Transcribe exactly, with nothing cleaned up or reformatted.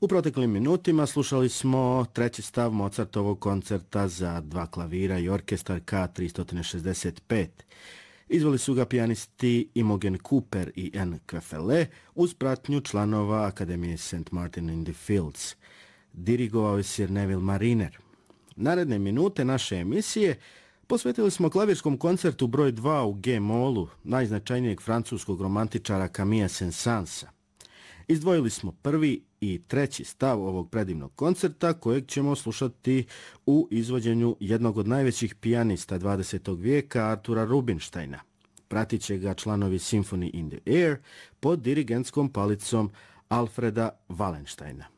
U proteklim minutima slušali smo treći stav Mozartovog koncerta za dva klavira i orkestar K tristo šezdeset pet. Izveli su ga pijanisti Imogen Cooper i Anne Queffele uz pratnju članova Akademije Saint Martin in the Fields. Dirigovao je Sir Neville Mariner. Naredne minute naše emisije posvetili smo klavirskom koncertu broj dva u G-molu najznačajnijeg francuskog romantičara Camilla Saint-Saënsa. Izdvojili smo prvi i treći stav ovog predivnog koncerta kojeg ćemo slušati u izvođenju jednog od najvećih pijanista dvadesetog vijeka Artura Rubinsteina. Pratit će ga članovi Symphony in the Air pod dirigentskom palicom Alfreda Wallensteina.